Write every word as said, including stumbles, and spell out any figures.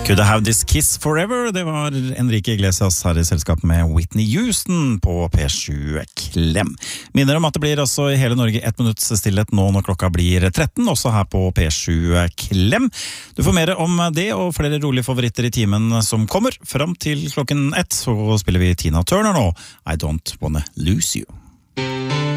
Could I have this kiss forever? Det var Enrique Iglesias her i selskap med Whitney Houston på P sju Klem. Minner om at det blir altså i hele Norge ett minutts stillhet nå når klokka blir tretten, også her på P sju Klem. Du får mer om det og flere rolige favoritter i timen som kommer. Fram til klokken ett så spiller vi Tina Turner nå. I don't wanna lose you.